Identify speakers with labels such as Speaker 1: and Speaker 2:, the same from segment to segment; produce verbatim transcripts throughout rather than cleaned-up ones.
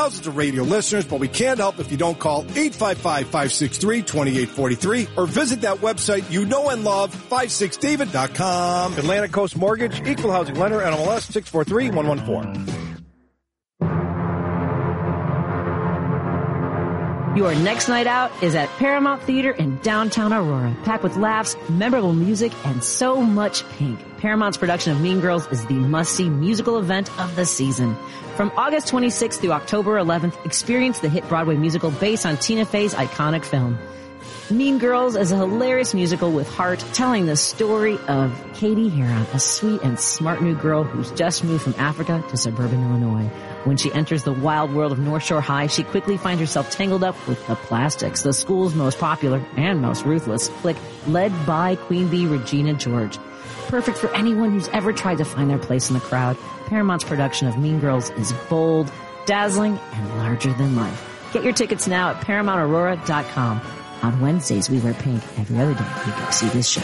Speaker 1: thousands of radio listeners, but we can't help if you don't call eight five five, five six three, two eight four three or visit that website you know and love, five six david dot com. Atlantic Coast Mortgage, Equal Housing Lender, N M L S six four three one one four.
Speaker 2: Your next night out is at Paramount Theater in downtown Aurora, packed with laughs, memorable music, and so much pink. Paramount's production of Mean Girls is the must-see musical event of the season. From August twenty-sixth through October eleventh, experience the hit Broadway musical based on Tina Fey's iconic film. Mean Girls is a hilarious musical with heart, telling the story of Katie Heron, a sweet and smart new girl who's just moved from Africa to suburban Illinois. When she enters the wild world of North Shore High, she quickly finds herself tangled up with the Plastics, the school's most popular and most ruthless clique, led by Queen Bee Regina George. Perfect for anyone who's ever tried to find their place in the crowd, Paramount's production of Mean Girls is bold, dazzling, and larger than life. Get your tickets now at paramount aurora dot com. On Wednesdays, we wear pink. Every other day, we go see this show.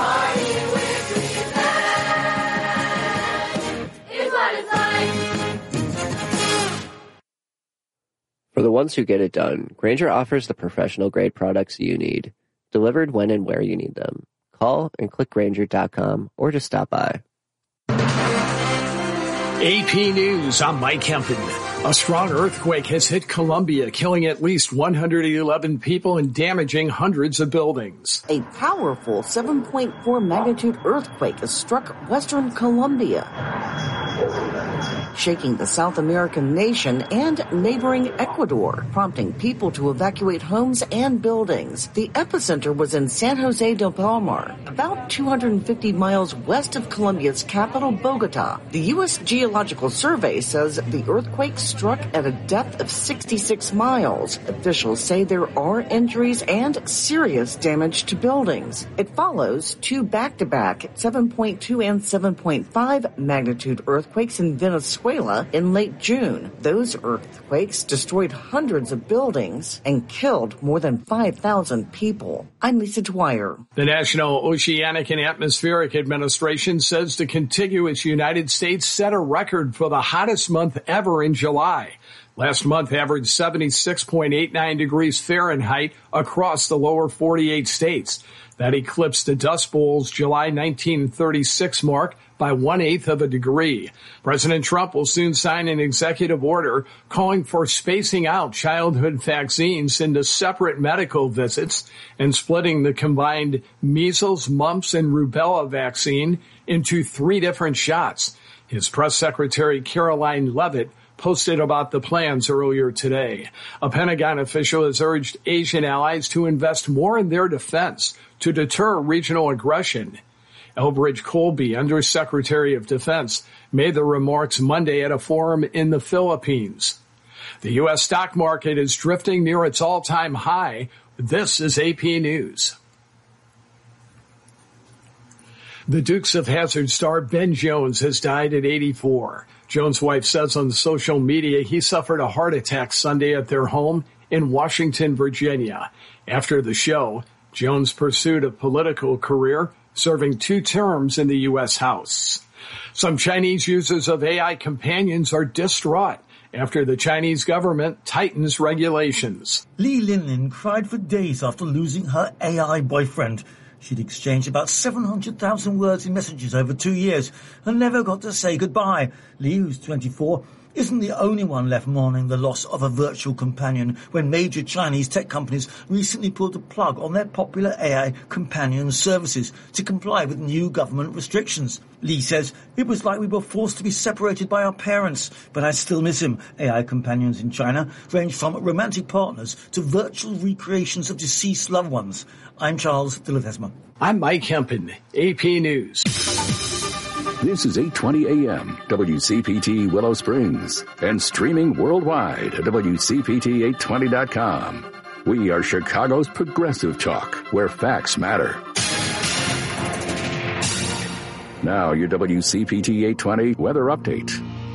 Speaker 3: For the ones who get it done, Grainger offers the professional-grade products you need, delivered when and where you need them. Call and click Grainger dot com or just stop by.
Speaker 4: A P News, I'm Mike Kempen. A strong earthquake has hit Colombia, killing at least one hundred eleven people and damaging hundreds of buildings.
Speaker 5: A powerful seven point four magnitude earthquake has struck western Colombia, shaking the South American nation and neighboring Ecuador, prompting people to evacuate homes and buildings. The epicenter was in San Jose del Palmar, about two hundred fifty miles west of Colombia's capital, Bogota. The U S Geological Survey says the earthquake struck at a depth of sixty-six miles. Officials say there are injuries and serious damage to buildings. It follows two back-to-back seven point two and seven point five magnitude earthquakes in Venezuela in late June. Those earthquakes destroyed hundreds of buildings and killed more than five thousand people. I'm Lisa Dwyer.
Speaker 4: The National Oceanic and Atmospheric Administration says the contiguous United States set a record for the hottest month ever in July. Last month averaged seventy-six point eight nine degrees Fahrenheit across the lower forty-eight states. That eclipsed the Dust Bowl's July nineteen thirty-six mark by one-eighth of a degree. President Trump will soon sign an executive order calling for spacing out childhood vaccines into separate medical visits and splitting the combined measles, mumps, and rubella vaccine into three different shots. His press secretary, Caroline Leavitt, posted about the plans earlier today. A Pentagon official has urged Asian allies to invest more in their defense to deter regional aggression. Elbridge Colby, Undersecretary of Defense, made the remarks Monday at a forum in the Philippines. The U S stock market is drifting near its all-time high. This is A P News. The Dukes of Hazzard star Ben Jones has died at eighty-four. Jones' wife says on social media he suffered a heart attack Sunday at their home in Washington, Virginia. After the show, Jones pursued a political career, serving two terms in the U S House. Some Chinese users of A I companions are distraught after the Chinese government tightens regulations.
Speaker 6: Li Linlin cried for days after losing her A I boyfriend. She'd exchanged about seven hundred thousand words in messages over two years and never got to say goodbye. Li, who's twenty-four, isn't the only one left mourning the loss of a virtual companion when major Chinese tech companies recently pulled the plug on their popular A I companion services to comply with new government restrictions. Li says, "It was like we were forced to be separated by our parents, but I still miss him." A I companions in China range from romantic partners to virtual recreations of deceased loved ones. I'm Charles de Ledesma.
Speaker 4: I'm Mike Hempen, A P News.
Speaker 7: This is eight twenty A M, W C P T Willow Springs, and streaming worldwide at W C P T eight twenty dot com. We are Chicago's progressive talk, where facts matter. Now, your W C P T eight twenty weather update.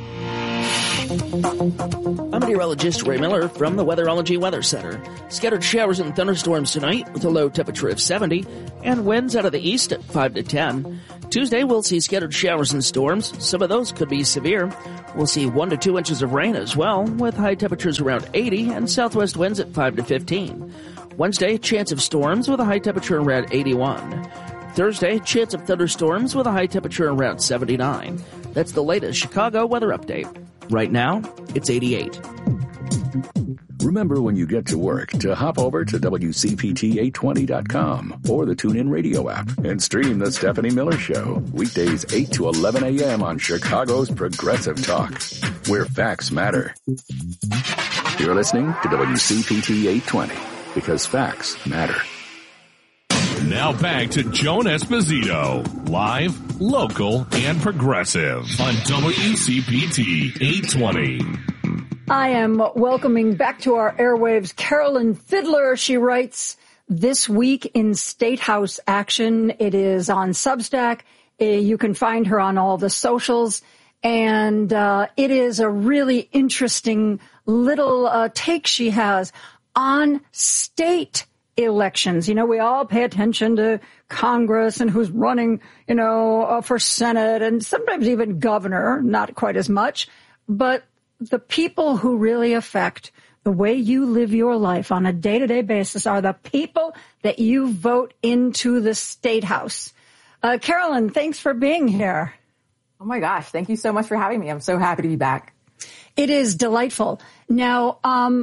Speaker 8: I'm meteorologist Ray Miller from the Weatherology Weather Center. Scattered showers and thunderstorms tonight with a low temperature of seventy and winds out of the east at five to ten. Tuesday, we'll see scattered showers and storms. Some of those could be severe. We'll see one to two inches of rain as well, with high temperatures around eighty and southwest winds at five to fifteen. Wednesday, chance of storms with a high temperature around eighty-one. Thursday, chance of thunderstorms with a high temperature around seventy-nine. That's the latest Chicago weather update. Right now, it's eighty-eight.
Speaker 7: Remember when you get to work to hop over to W C P T eight twenty dot com or the TuneIn Radio app and stream The Stephanie Miller Show. Weekdays eight to eleven a.m. on Chicago's Progressive Talk, where facts matter. You're listening to W C P T eight twenty, because facts matter.
Speaker 9: Now back to Joan Esposito, live, local, and progressive on W C P T eight twenty.
Speaker 10: I am welcoming back to our airwaves Carolyn Fiddler. She writes, This Week in State House Action. It is on Substack. You can find her on all the socials. And uh, it is a really interesting little uh, take she has on state elections. You know, we all pay attention to Congress and who's running, you know, uh, for Senate and sometimes even governor, not quite as much. But the people who really affect the way you live your life on a day-to-day basis are the people that you vote into the State House. Uh, Carolyn, thanks for being here.
Speaker 11: Oh, my gosh. Thank you so much for having me. I'm so happy to be back.
Speaker 10: It is delightful. Now, um,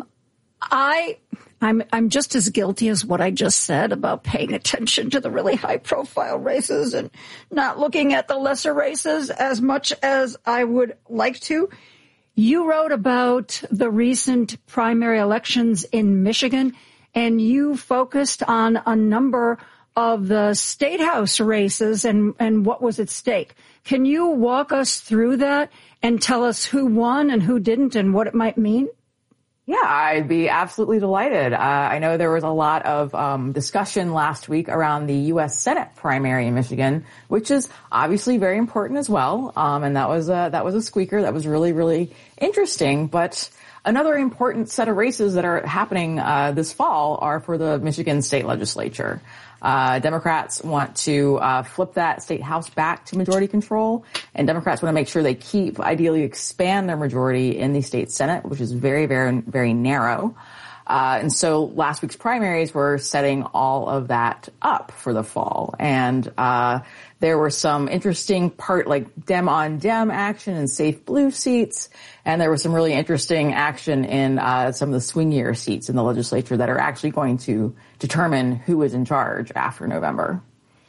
Speaker 10: I, I'm, I'm just as guilty as what I just said about paying attention to the really high-profile races and not looking at the lesser races as much as I would like to. You wrote about the recent primary elections in Michigan, and you focused on a number of the state house races and, and what was at stake. Can you walk us through that and tell us who won and who didn't and what it might mean?
Speaker 11: Yeah, I'd be absolutely delighted. Uh, I know there was a lot of um, discussion last week around the U S Senate primary in Michigan, which is obviously very important as well. Um, and that was a, that was a squeaker. That was really, really interesting. But another important set of races that are happening uh, this fall are for the Michigan state legislature. Uh, Democrats want to uh, flip that state house back to majority control, and Democrats want to make sure they keep, ideally expand their majority in the state Senate, which is very, very, very narrow. Uh, and so last week's primaries were setting all of that up for the fall. And uh there were some interesting part, like Dem on Dem action in safe blue seats. And there was some really interesting action in uh some of the swingier seats in the legislature that are actually going to determine who is in charge after November.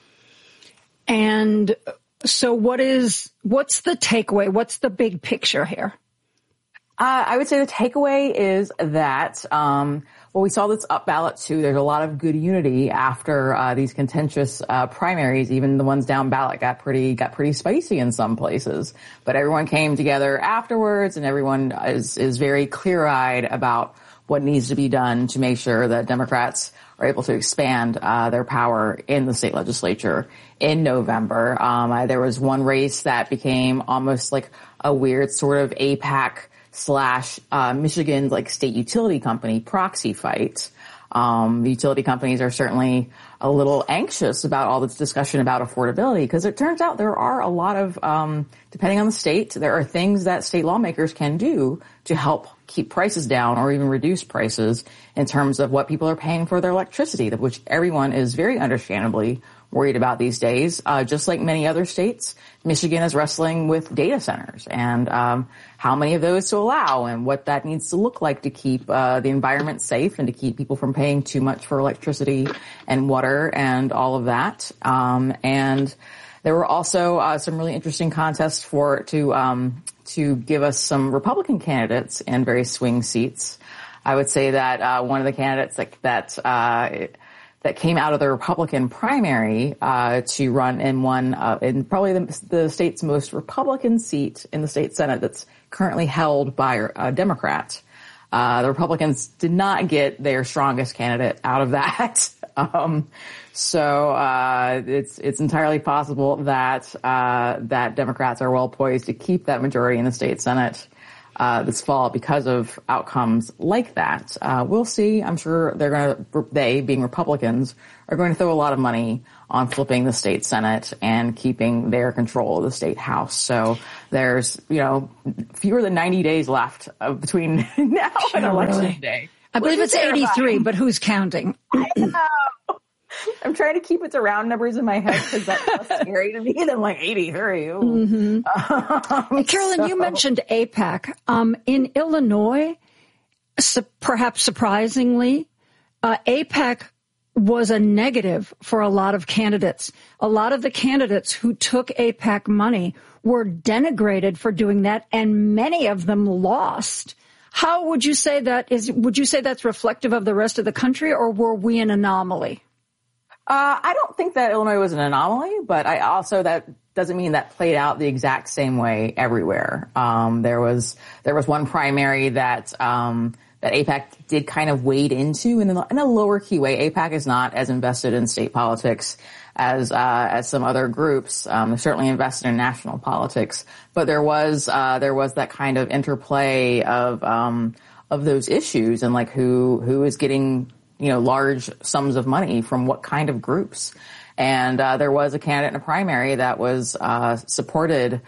Speaker 10: And so what is, what's the takeaway? What's the big picture here?
Speaker 11: Uh, I would say the takeaway is that, um, well, we saw this up ballot too. There's a lot of good unity after, uh, these contentious, uh, primaries. Even the ones down ballot got pretty, got pretty spicy in some places. But everyone came together afterwards, and everyone is, is very clear-eyed about what needs to be done to make sure that Democrats are able to expand, uh, their power in the state legislature in November. Um, uh, there was one race that became almost like a weird sort of A PAC slash uh Michigan's like state utility company proxy fight. Um the utility companies are certainly a little anxious about all this discussion about affordability, because it turns out there are a lot of, um depending on the state, there are things that state lawmakers can do to help keep prices down or even reduce prices in terms of what people are paying for their electricity, which everyone is very understandably worried about these days. Uh, just like many other states, Michigan is wrestling with data centers and um, how many of those to allow and what that needs to look like to keep uh, the environment safe and to keep people from paying too much for electricity and water and all of that. Um, and there were also uh, some really interesting contests for to um, to give us some Republican candidates in various swing seats. I would say that uh, one of the candidates that that uh, that came out of the Republican primary uh, to run in one uh, in probably the, the state's most Republican seat in the state Senate that's currently held by a Democrat. Uh, the Republicans did not get their strongest candidate out of that. um, so uh, it's it's entirely possible that uh, that Democrats are well poised to keep that majority in the state Senate. uh, this fall because of outcomes like that. Uh, we'll see. I'm sure they're going to, they, being Republicans, are going to throw a lot of money on flipping the state Senate and keeping their control of the state House. So there's, you know, fewer than ninety days left uh, between now and election
Speaker 10: really.
Speaker 11: day.
Speaker 10: I believe it's eighty-three, but who's counting?
Speaker 11: I know. I'm trying to keep it to round numbers in my head because that's less scary to me than like eighty-three.
Speaker 10: Mm-hmm. Um, Carolyn, so. You mentioned AIPAC. Um, in Illinois, su- perhaps surprisingly, uh, AIPAC was a negative for a lot of candidates. A lot of the candidates who took AIPAC money were denigrated for doing that, and many of them lost. How would you say that is? Would you say that's reflective of the rest of the country, or were we an anomaly?
Speaker 11: Uh, I don't think that Illinois was an anomaly, but I also, that doesn't mean that played out the exact same way everywhere. Um, there was, there was one primary that, um, that AIPAC did kind of wade into in a, in a lower key way. AIPAC is not as invested in state politics as, uh, as some other groups. Um, they're certainly invested in national politics, but there was, uh, there was that kind of interplay of, um, of those issues and like who, who is getting, you know, large sums of money from what kind of groups. And, uh, there was a candidate in a primary that was, uh, supported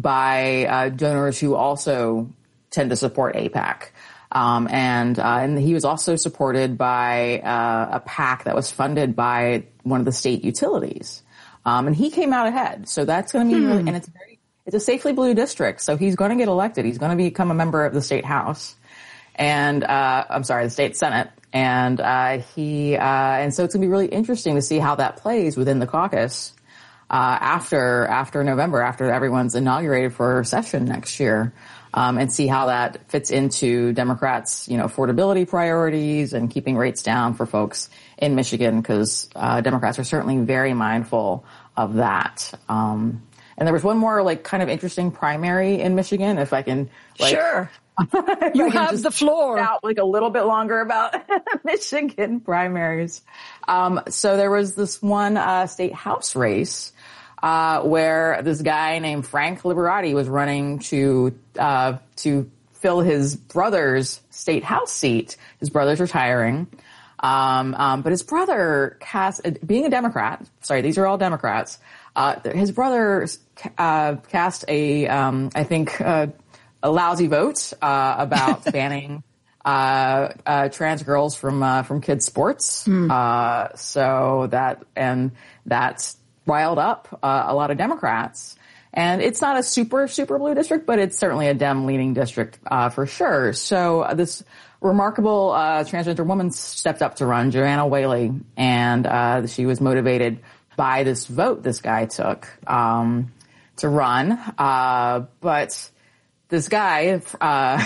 Speaker 11: by, uh, donors who also tend to support AIPAC. Um, and, uh, and he was also supported by, uh, a PAC that was funded by one of the state utilities. Um, and he came out ahead. So that's going to be, hmm. really, and it's very, it's a safely blue district. So he's going to get elected. He's going to become a member of the state house and, uh, I'm sorry, the state Senate. And, uh, he, uh, and so it's going to be really interesting to see how that plays within the caucus, uh, after, after November, after everyone's inaugurated for session next year. Um, and see how that fits into Democrats, you know, affordability priorities and keeping rates down for folks in Michigan, because uh, Democrats are certainly very mindful of that. Um, and there was one more, like, kind of interesting primary in Michigan, if I can, like,
Speaker 10: sure, you have the floor.
Speaker 11: Out like a little bit longer about Michigan primaries. Um, so there was this one uh, state house race. Uh, where this guy named Frank Liberati was running to, uh, to fill his brother's state house seat. His brother's retiring. Um, um, but his brother cast, being a Democrat, sorry, these are all Democrats, uh, his brother, uh, cast a, um, I think, uh, a lousy vote, uh, about banning, uh, uh, trans girls from, uh, from kids sports. Mm. Uh, so that, and that's, riled up uh, a lot of Democrats. And it's not a super, super blue district, but it's certainly a Dem-leaning district uh, for sure. So uh, this remarkable uh, transgender woman stepped up to run, Joanna Whaley, and uh, she was motivated by this vote this guy took um, to run. Uh, but this guy, uh,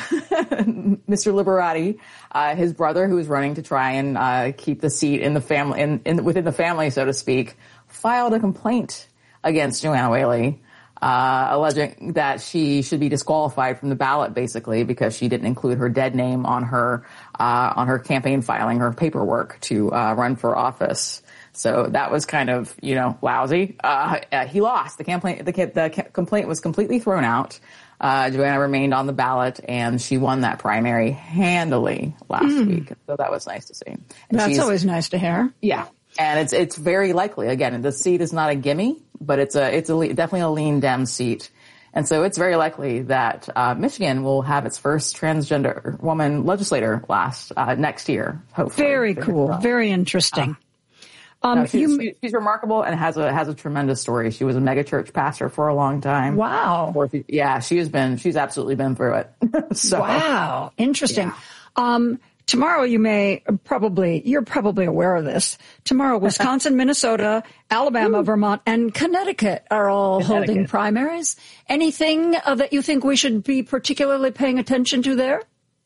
Speaker 11: Mister Liberati, uh, his brother, who was running to try and uh, keep the seat in the family, in, in within the family, so to speak, filed a complaint against Joanna Whaley, uh, alleging that she should be disqualified from the ballot, basically, because she didn't include her dead name on her, uh, on her campaign filing, her paperwork to, uh, run for office. So that was kind of, you know, lousy. Uh, uh he lost. The complaint, the, the complaint was completely thrown out. Uh, Joanna remained on the ballot, and she won that primary handily last mm. week. So that was nice to see. And
Speaker 10: that's always nice to hear.
Speaker 11: Yeah. And it's, it's very likely, again, the seat is not a gimme, but it's a, it's a, definitely a lean Dem seat. And so it's very likely that, uh, Michigan will have its first transgender woman legislator last, uh, next year, hopefully.
Speaker 10: Very cool. Well. Very interesting.
Speaker 11: Uh, um, no, she's, you, she's remarkable and has a, has a tremendous story. She was a megachurch pastor for a long time.
Speaker 10: Wow.
Speaker 11: Or if you, yeah, she has been, she's absolutely been through it. So,
Speaker 10: wow. Interesting.
Speaker 11: Yeah.
Speaker 10: Um, Tomorrow you may probably, you're probably aware of this. Tomorrow, Wisconsin, Minnesota, Alabama, Vermont, and Connecticut are all Connecticut. holding primaries. Anything uh, that you think we should be particularly paying attention to there?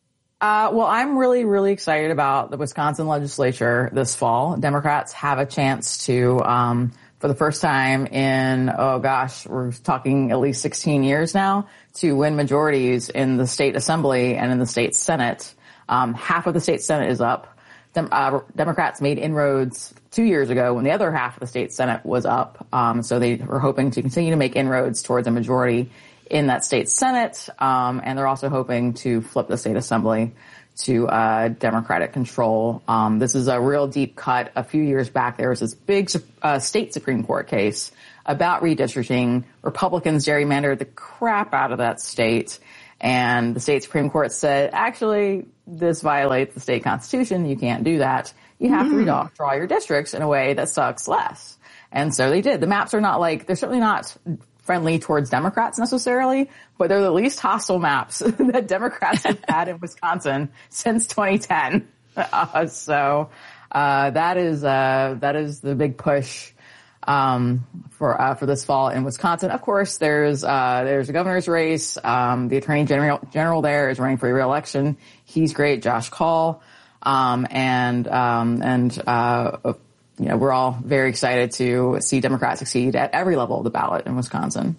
Speaker 11: Uh, well, I'm really, really excited about the Wisconsin legislature this fall. Democrats have a chance to, um, for the first time in, oh gosh, we're talking at least sixteen years now, to win majorities in the state assembly and in the state senate. Um, half of the state Senate is up. Dem- uh, Democrats made inroads two years ago when the other half of the state Senate was up. Um, so they were hoping to continue to make inroads towards a majority in that state Senate, um, and they're also hoping to flip the state assembly to uh, Democratic control. Um, this is a real deep cut. A few years back, there was this big uh, state Supreme Court case about redistricting. Republicans gerrymandered the crap out of that state, and the state Supreme Court said, actually, this violates the state constitution. You can't do that. You have mm. to redraw draw your districts in a way that sucks less. And so they did. The maps are not like, they're certainly not friendly towards Democrats necessarily, but they're the least hostile maps that Democrats have had in Wisconsin since twenty ten. Uh, so, uh, that is, uh, that is the big push, um, for, uh, for this fall in Wisconsin. Of course, there's, uh, there's a governor's race. Um, the attorney general, general there is running for re-election. He's great, Josh Kaul. Um, and, um, and, uh, you know, we're all very excited to see Democrats succeed at every level of the ballot in Wisconsin.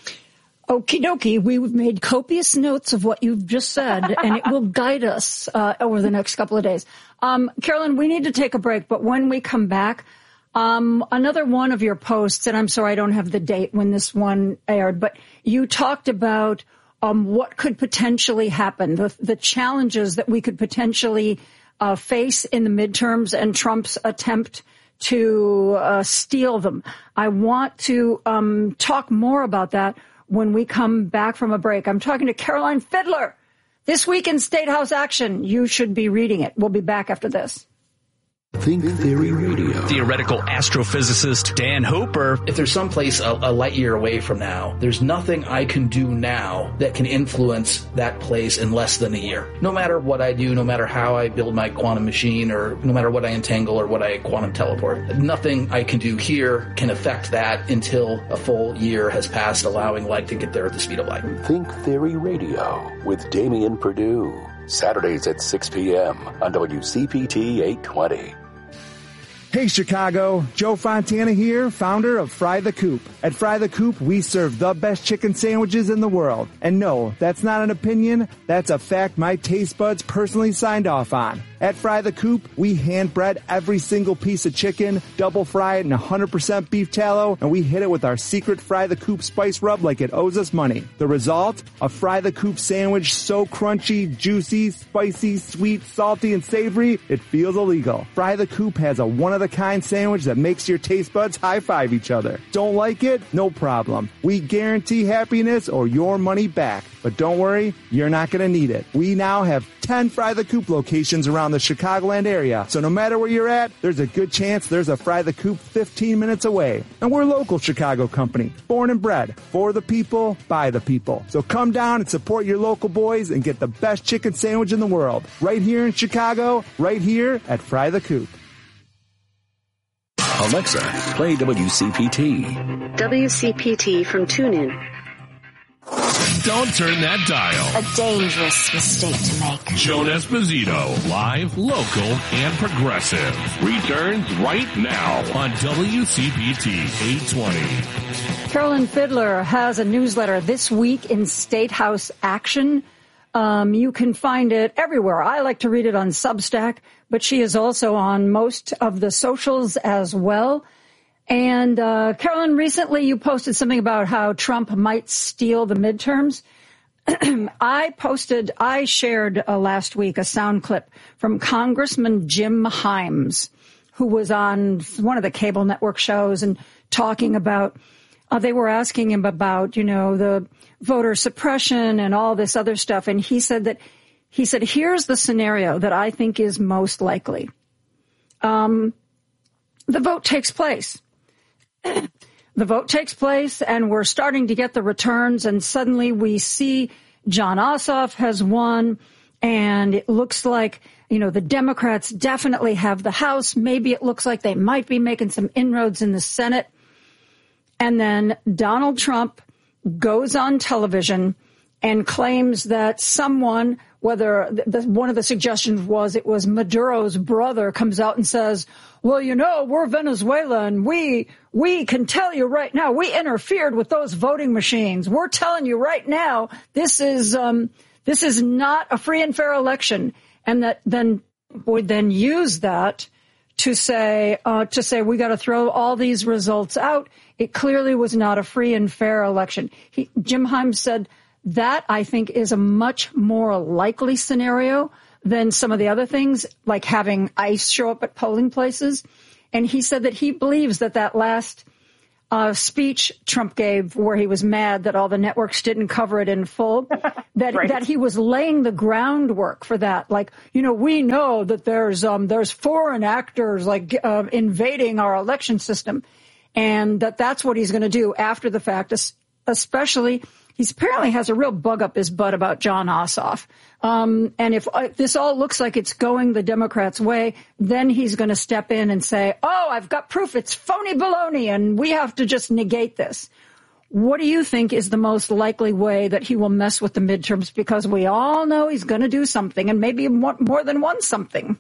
Speaker 10: Okie dokie. We've made copious notes of what you've just said, and it will guide us uh, over the next couple of days. Um, Carolyn, we need to take a break, but when we come back, um, another one of your posts, and I'm sorry I don't have the date when this one aired, but you talked about um, what could potentially happen, the, the challenges that we could potentially uh, face in the midterms and Trump's attempt to uh, steal them. I want to um, talk more about that when we come back from a break. I'm talking to Caroline Fiddler. This week in State House Action. You should be reading it. We'll be back after this.
Speaker 7: Think Theory Radio.
Speaker 12: Theoretical astrophysicist Dan Hooper.
Speaker 13: If there's someplace a, a light year away from now, there's nothing I can do now that can influence that place in less than a year. No matter what I do, no matter how I build my quantum machine, or no matter what I entangle or what I quantum teleport, nothing I can do here can affect that until a full year has passed, allowing light to get there at the speed of light.
Speaker 7: Think Theory Radio with Damian Perdue. Saturdays at six p.m. on W C P T eight twenty.
Speaker 14: Hey Chicago, Joe Fontana here, founder of Fry the Coop. At Fry the Coop, we serve the best chicken sandwiches in the world. And no, that's not an opinion, that's a fact my taste buds personally signed off on. At Fry the Coop, we hand bread every single piece of chicken, double fry it in one hundred percent beef tallow, and we hit it with our secret Fry the Coop spice rub like it owes us money. The result? A Fry the Coop sandwich so crunchy, juicy, spicy, sweet, salty, and savory, it feels illegal. Fry the Coop has a one-of-a-kind sandwich that makes your taste buds high-five each other. Don't like it? No problem. We guarantee happiness or your money back. But don't worry, you're not going to need it. We now have ten Fry the Coop locations around the Chicagoland area. So no matter where you're at, there's a good chance there's a Fry the Coop fifteen minutes away. And we're a local Chicago company, born and bred, for the people, by the people. So come down and support your local boys and get the best chicken sandwich in the world. Right here in Chicago, right here at Fry the Coop.
Speaker 7: Alexa, play W C P T.
Speaker 15: W C P T from TuneIn.
Speaker 9: Don't turn that dial.
Speaker 15: A dangerous mistake to make.
Speaker 9: Joan Esposito, live, local, and progressive, returns right now on W C P T eight twenty.
Speaker 10: Carolyn Fiddler has a newsletter this week in State House Action. Um, you can find it everywhere. I like to read it on Substack, but she is also on most of the socials as well. And, uh, Carolyn, recently you posted something about how Trump might steal the midterms. I posted, I shared uh, last week a sound clip from Congressman Jim Himes, who was on one of the cable network shows and talking about, uh, they were asking him about, you know, the voter suppression and all this other stuff. And he said that, he said, here's the scenario that I think is most likely. Um, the vote takes place. The vote takes place and we're starting to get the returns, and suddenly we see Jon Ossoff has won, and it looks like, you know, the Democrats definitely have the House. Maybe it looks like they might be making some inroads in the Senate. And then Donald Trump goes on television and claims that someone, whether the, one of the suggestions was it was Maduro's brother, comes out and says, well, you know, we're Venezuela and we, we can tell you right now, we interfered with those voting machines. We're telling you right now, this is, um, this is not a free and fair election. And that then would then use that to say, uh, to say we got to throw all these results out. It clearly was not a free and fair election. He, Jim Himes said that, I think, is a much more likely scenario than some of the other things, like having ICE show up at polling places. And he said that he believes that that last uh, speech Trump gave, where he was mad that all the networks didn't cover it in full, that right. that he was laying the groundwork for that. Like, you know, we know that there's um, there's foreign actors like uh, invading our election system, and that that's what he's going to do after the fact, especially. He apparently has a real bug up his butt about Jon Ossoff. Um, and if, if this all looks like it's going the Democrats' way, then he's going to step in and say, oh, I've got proof it's phony baloney and we have to just negate this. What do you think is the most likely way that he will mess with the midterms? Because we all know he's going to do something, and maybe more, more than one something.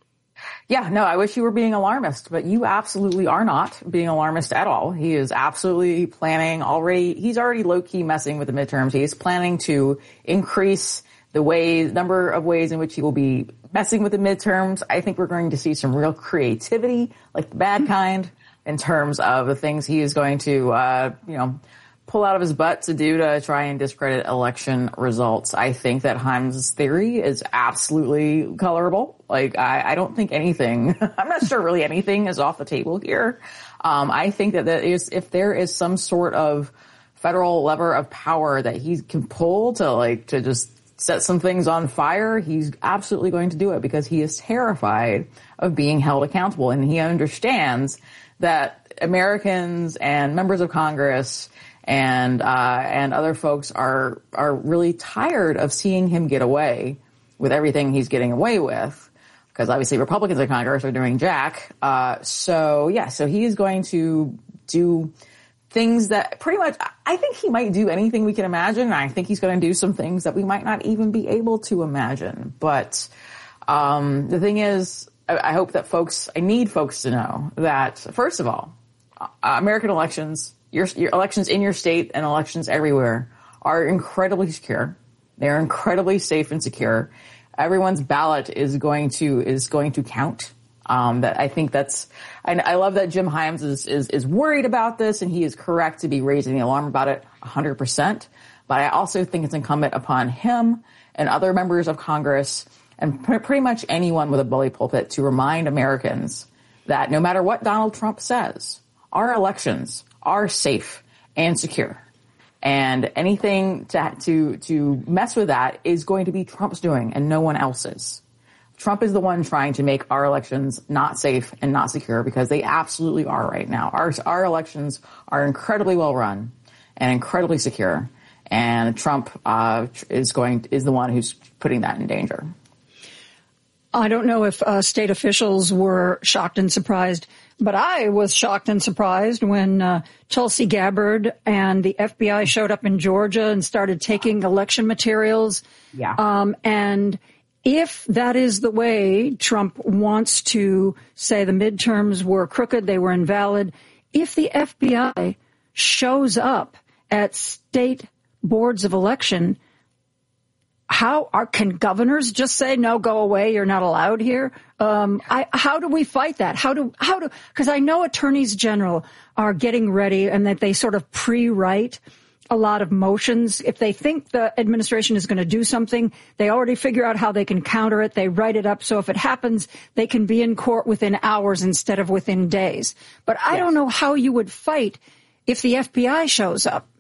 Speaker 11: Yeah, no, I wish you were being alarmist, but you absolutely are not being alarmist at all. He is absolutely planning already. He's already low-key messing with the midterms. He's planning to increase the ways, number of ways in which he will be messing with the midterms. I think we're going to see some real creativity, like the bad kind, in terms of the things he is going to, uh, you know, pull out of his butt to do to try and discredit election results. I think that Himes' theory is absolutely colorable. Like, I, I don't think anything, I'm not sure really anything is off the table here. Um, I think that, that is, if there is some sort of federal lever of power that he can pull to, like, to just set some things on fire, he's absolutely going to do it, because he is terrified of being held accountable. And he understands that Americans and members of Congress and uh and other folks are are really tired of seeing him get away with everything he's getting away with, because obviously Republicans in Congress are doing jack. Uh so yeah, so he is going to do things that pretty much, I think he might do anything we can imagine. I think he's going to do some things that we might not even be able to imagine. But um the thing is, I, I hope that folks, I need folks to know that, first of all, uh, American elections, Your, your elections in your state and elections everywhere are incredibly secure. They're incredibly safe and secure. Everyone's ballot is going to is going to count. Um, that I think that's, and I love that Jim Himes is, is is worried about this, and he is correct to be raising the alarm about it one hundred percent. But I also think it's incumbent upon him and other members of Congress and pr- pretty much anyone with a bully pulpit to remind Americans that no matter what Donald Trump says, our elections are safe and secure. And anything to, to, to mess with that is going to be Trump's doing and no one else's. Trump is the one trying to make our elections not safe and not secure, because they absolutely are right now. Our, our elections are incredibly well run and incredibly secure. And Trump, uh, is going, is the one who's putting that in danger.
Speaker 10: I don't know if uh, state officials were shocked and surprised, but I was shocked and surprised when uh, Tulsi Gabbard and the F B I showed up in Georgia and started taking election materials.
Speaker 11: Yeah.
Speaker 10: Um, and if that is the way Trump wants to say the midterms were crooked, they were invalid, if the F B I shows up at state boards of election, how are, can governors just say, no, go away, you're not allowed here? Um, I, how do we fight that? How do, how do, because I know attorneys general are getting ready and that they sort of pre-write a lot of motions. If they think the administration is going to do something, they already figure out how they can counter it. They write it up. So if it happens, they can be in court within hours instead of within days. But I yes. don't know how you would fight if the F B I shows up.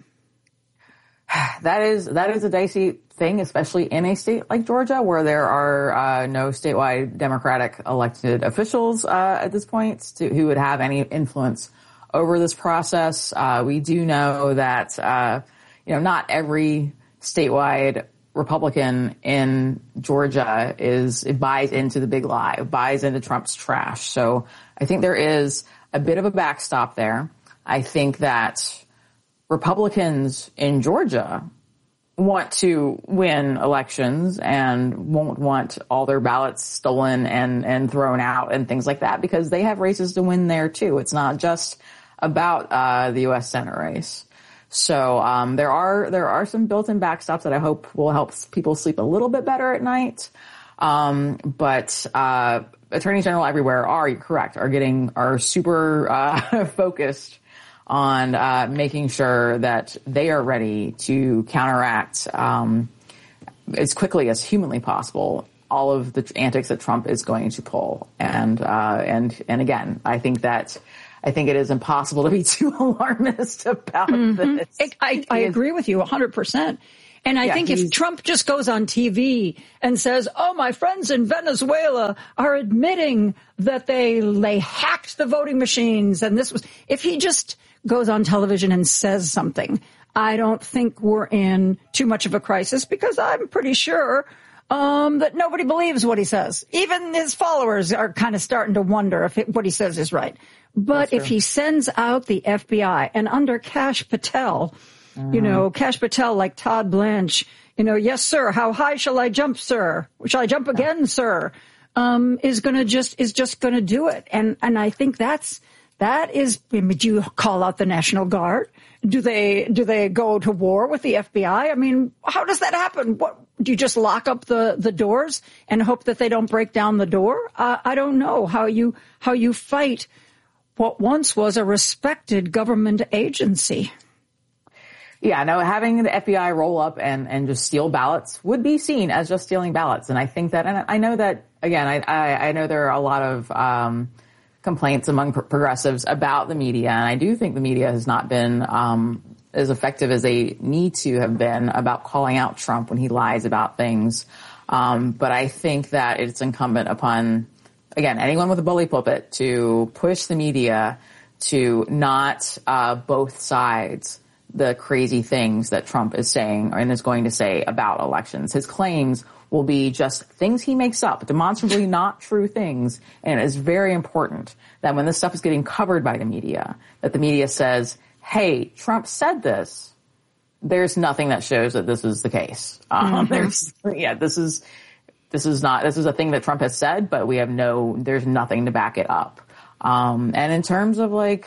Speaker 11: That is, that is a dicey thing, especially in a state like Georgia, where there are uh, no statewide Democratic elected officials uh, at this point to, who would have any influence over this process. Uh, we do know that, uh, you know, not every statewide Republican in Georgia is, it buys into the big lie, buys into Trump's trash. So I think there is a bit of a backstop there. I think that Republicans in Georgia want to win elections and won't want all their ballots stolen and, and thrown out and things like that, because they have races to win there too. It's not just about, uh, the U S Senate race. So, um, there are, there are some built-in backstops that I hope will help people sleep a little bit better at night. Um, but uh, attorneys general everywhere are, you're correct, are getting are super uh, focused on uh, making sure that they are ready to counteract um, as quickly as humanly possible all of the antics that Trump is going to pull. And uh, and and again, I think that. I think it is impossible to be too alarmist about
Speaker 10: mm-hmm.
Speaker 11: this.
Speaker 10: It, I, I agree with you one hundred percent. And I
Speaker 11: yeah,
Speaker 10: think if Trump just goes on T V and says, oh, my friends in Venezuela are admitting that they, they hacked the voting machines and this was, if he just goes on television and says something, I don't think we're in too much of a crisis because I'm pretty sure um, that nobody believes what he says. Even his followers are kind of starting to wonder if it, what he says is right. But if he sends out the F B I and under Kash Patel, mm. you know, Kash Patel like Todd Blanche, you know, yes, sir. How high shall I jump, sir? Shall I jump again, sir? Um, is going to just, is just going to do it. And, and I think that's, that is, do you call out the National Guard? Do they, do they go to war with the F B I? I mean, how does that happen? What, do you just lock up the, the doors and hope that they don't break down the door? Uh, I don't know how you, how you fight what once was a respected government agency.
Speaker 11: Yeah, no, having the F B I roll up and, and just steal ballots would be seen as just stealing ballots. And I think that, and I know that, again, I, I, I know there are a lot of um, complaints among pro- progressives about the media. And I do think the media has not been um, as effective as they need to have been about calling out Trump when he lies about things. Um, but I think that it's incumbent upon, again, anyone with a bully pulpit to push the media to not uh, both sides the crazy things that Trump is saying and is going to say about elections. His claims will be just things he makes up, demonstrably not true things. And it is very important that when this stuff is getting covered by the media, that the media says, hey, Trump said this. There's nothing that shows that this is the case. Um, mm-hmm. There's, yeah, this is, this is not, this is a thing that Trump has said, but we have no, there's nothing to back it up. Um, and in terms of like,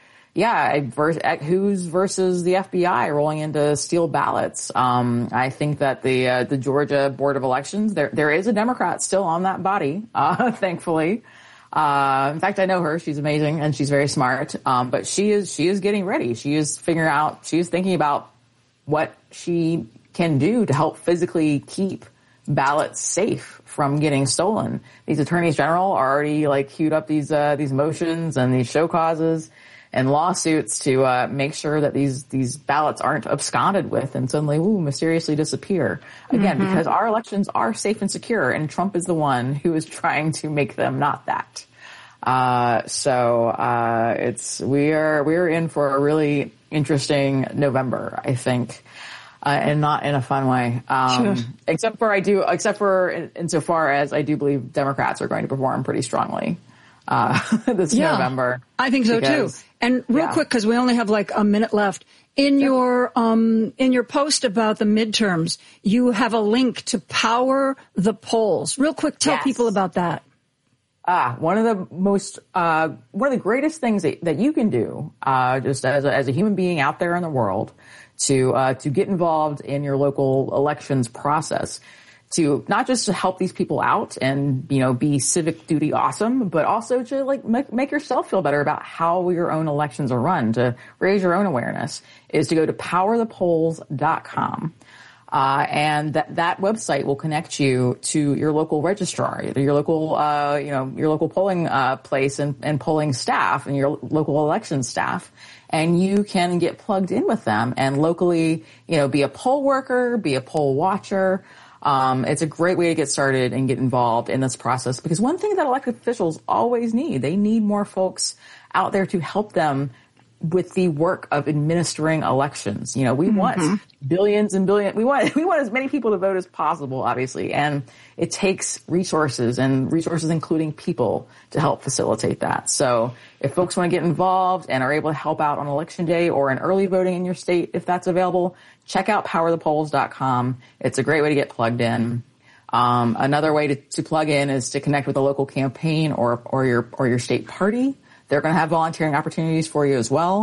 Speaker 11: yeah, who's versus the F B I rolling in to steal ballots. Um, I think that the uh, the Georgia Board of Elections, there there is a Democrat still on that body, uh, thankfully. Uh, in fact, I know her; she's amazing and she's very smart. Um, but she is she is getting ready. She is figuring out. She is thinking about what she can do to help physically keep ballots safe from getting stolen. These attorneys general are already like queued up these uh, these motions and these show causes and lawsuits to uh, make sure that these these ballots aren't absconded with and suddenly, ooh, mysteriously disappear. Again, mm-hmm. because our elections are safe and secure, and Trump is the one who is trying to make them not that. Uh, so uh, it's we are we are in for a really interesting November, I think, uh, and not in a fun way. Um, sure. Except for I do, except for in, insofar as I do believe Democrats are going to perform pretty strongly. Uh, this
Speaker 10: yeah,
Speaker 11: November.
Speaker 10: I think so
Speaker 11: because,
Speaker 10: too. And real
Speaker 11: yeah.
Speaker 10: quick, because we only have like a minute left. In your um in your post about the midterms, you have a link to Power the Polls. Real quick, tell
Speaker 11: yes.
Speaker 10: people about that.
Speaker 11: Ah, one of the most uh one of the greatest things that, that you can do, uh, just as a, as a human being out there in the world, to uh to get involved in your local elections process. To not just to help these people out and, you know, be civic duty awesome, but also to like make, make yourself feel better about how your own elections are run, to raise your own awareness, is to go to power the polls dot com. Uh, and that, that website will connect you to your local registrar, your local, uh, you know, your local polling, uh, place and, and polling staff and your local election staff. And you can get plugged in with them and locally, you know, be a poll worker, be a poll watcher. Um, it's a great way to get started and get involved in this process, because one thing that elected officials always need, they need more folks out there to help them with the work of administering elections. You know, we mm-hmm. want billions and billions. We want, we want as many people to vote as possible, obviously. And it takes resources and resources, including people, to help facilitate that. So if folks want to get involved and are able to help out on election day or in early voting in your state, if that's available, check out power the polls dot com. It's a great way to get plugged in. Um, another way to, to plug in is to connect with a local campaign or, or your, or your state party. They're going to have volunteering opportunities for you as well.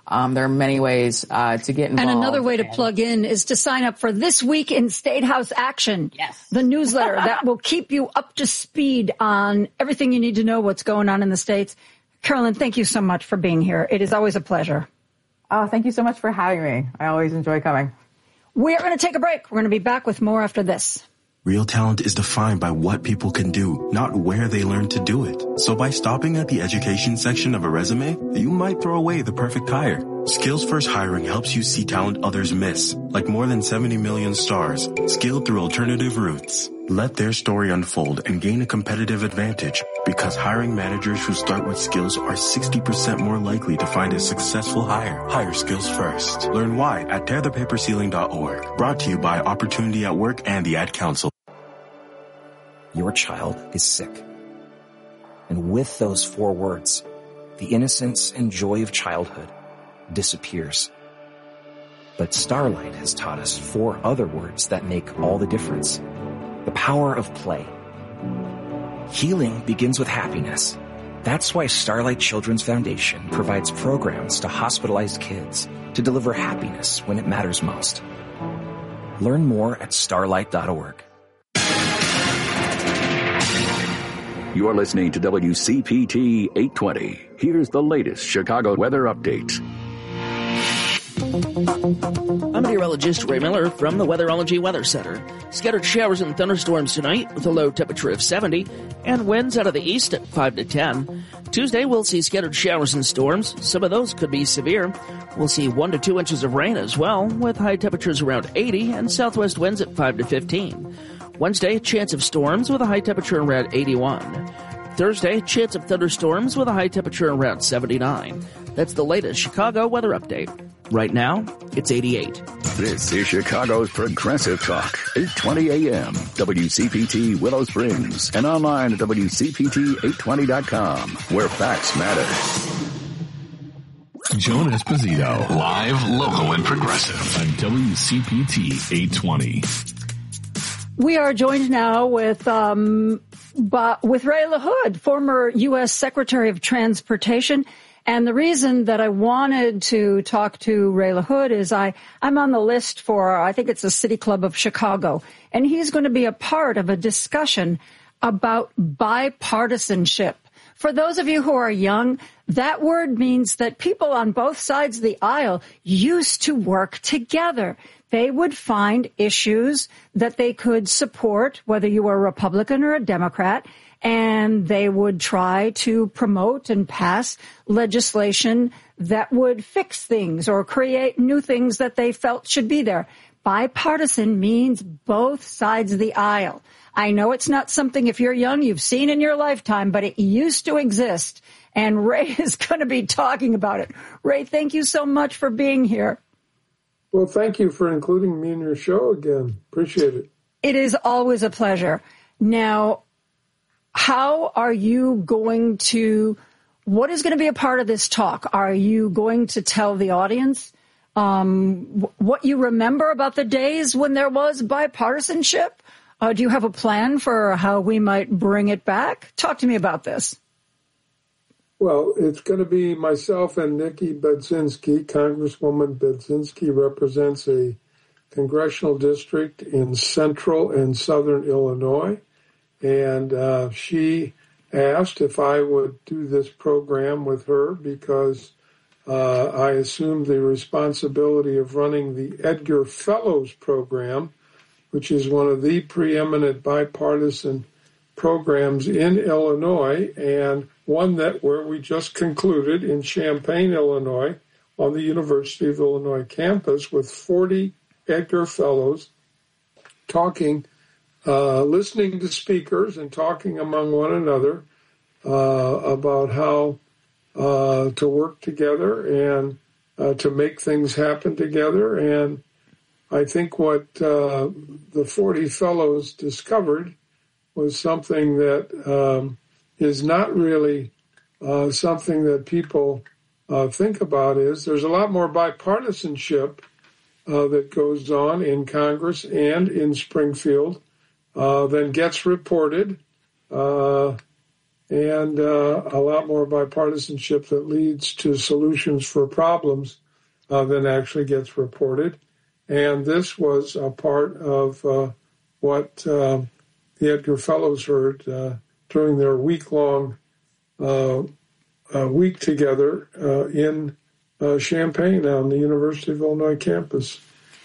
Speaker 11: Um, there are many ways uh, to get involved.
Speaker 10: And another way to plug in is to sign up for This Week in State House Action.
Speaker 11: Yes.
Speaker 10: The newsletter that will keep you up to speed on everything you need to know what's going on in the states. Carolyn, thank you so much for being here. It is always a pleasure.
Speaker 11: Oh, thank you so much for having me. I always enjoy coming.
Speaker 10: We're going to take a break. We're going to be back with more after this.
Speaker 16: Real talent is defined by what people can do, not where they learn to do it. So by stopping at the education section of a resume, you might throw away the perfect hire. Skills First Hiring helps you see talent others miss, like more than seventy million stars, skilled through alternative routes. Let their story unfold and gain a competitive advantage, because hiring managers who start with skills are sixty percent more likely to find a successful hire. Hire skills first. Learn why at tear the paper ceiling dot org. Brought to you by Opportunity at Work and the Ad Council.
Speaker 17: Your child is sick. And with those four words, the innocence and joy of childhood disappears. But Starlight has taught us four other words that make all the difference. The power of play. Healing begins with happiness. That's why Starlight Children's Foundation provides programs to hospitalized kids to deliver happiness when it matters most. Learn more at starlight dot org.
Speaker 7: You're listening to W C P T eight twenty. Here's the latest Chicago weather update.
Speaker 8: I'm meteorologist Ray Miller from the Weatherology Weather Center. Scattered showers and thunderstorms tonight with a low temperature of seventy and winds out of the east at five to ten. Tuesday, we'll see scattered showers and storms. Some of those could be severe. We'll see one to two inches of rain as well, with high temperatures around eighty and southwest winds at five to fifteen. Wednesday, chance of storms with a high temperature around eighty-one. Thursday, chance of thunderstorms with a high temperature around seventy-nine. That's the latest Chicago weather update. Right now, it's eighty-eight.
Speaker 7: This is Chicago's Progressive Talk, eight twenty A M, W C P T Willow Springs, and online at W C P T eight twenty dot com, where facts matter.
Speaker 9: Joan Esposito, live, local, and progressive on W C P T eight twenty.
Speaker 10: We are joined now with um, with Ray LaHood, former U S Secretary of Transportation. And the reason that I wanted to talk to Ray LaHood is I, I'm on the list for, I think it's the City Club of Chicago, and he's going to be a part of a discussion about bipartisanship. For those of you who are young, that word means that people on both sides of the aisle used to work together. They would find issues that they could support, whether you were a Republican or a Democrat, and they would try to promote and pass legislation that would fix things or create new things that they felt should be there. Bipartisan means both sides of the aisle. I know it's not something, if you're young, you've seen in your lifetime, but it used to exist, and Ray is going to be talking about it. Ray, thank you so much for being here.
Speaker 18: Well, thank you for including me in your show again. Appreciate it.
Speaker 10: It is always a pleasure. Now, how are you going to, what is going to be a part of this talk? Are you going to tell the audience um, what you remember about the days when there was bipartisanship? Uh, do you have a plan for how we might bring it back? Talk to me about this.
Speaker 18: Well, it's going to be myself and Nikki Budzinski. Congresswoman Budzinski represents a congressional district in central and southern Illinois. And uh, she asked if I would do this program with her because uh, I assumed the responsibility of running the Edgar Fellows program, which is one of the preeminent bipartisan programs in Illinois, and one that where we just concluded in Champaign, Illinois, on the University of Illinois campus with forty Edgar Fellows talking Uh, listening to speakers and talking among one another uh, about how uh, to work together and uh, to make things happen together. And I think what uh, the forty fellows discovered was something that um, is not really uh, something that people uh, think about is there's a lot more bipartisanship uh, that goes on in Congress and in Springfield Uh, than gets reported, uh, and uh, a lot more bipartisanship that leads to solutions for problems uh, than actually gets reported. And this was a part of uh, what uh, the Edgar Fellows heard uh, during their week-long uh, uh, week together uh, in uh, Champaign on the University of Illinois campus.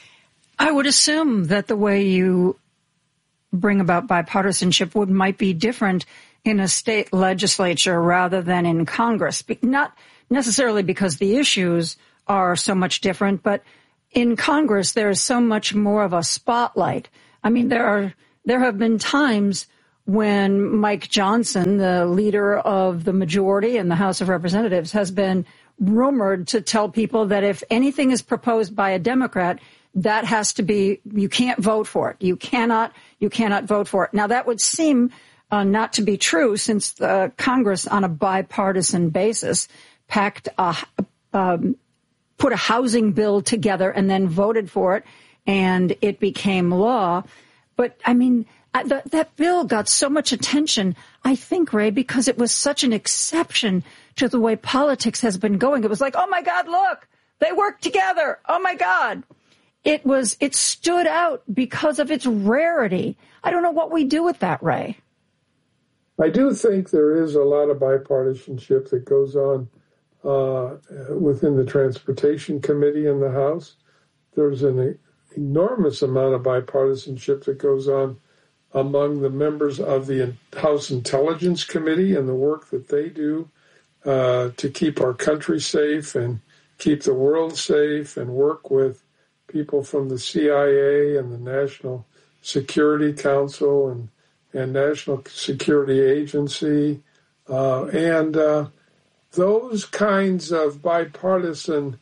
Speaker 10: I would assume that the way you bring about bipartisanship would might be different in a state legislature rather than in Congress. Not necessarily because the issues are so much different, but in Congress there is so much more of a spotlight. I mean, there are there have been times when Mike Johnson, the leader of the majority in the House of Representatives, has been rumored to tell people that if anything is proposed by a Democrat, that has to be, you can't vote for it. You cannot, you cannot vote for it. Now, that would seem uh, not to be true, since the Congress, on a bipartisan basis, packed a, um, put a housing bill together and then voted for it, and it became law. But, I mean, th- that bill got so much attention, I think, Ray, because it was such an exception to the way politics has been going. It was like, oh, my God, look, they worked together. Oh, my God. It was, it stood out because of its rarity. I don't know what we do with that, Ray.
Speaker 18: I do think there is a lot of bipartisanship that goes on uh, within the Transportation Committee in the House. There's an enormous amount of bipartisanship that goes on among the members of the House Intelligence Committee and the work that they do uh, to keep our country safe and keep the world safe, and work with people from the C I A and the National Security Council and, and National Security Agency. Uh, and uh, those kinds of bipartisan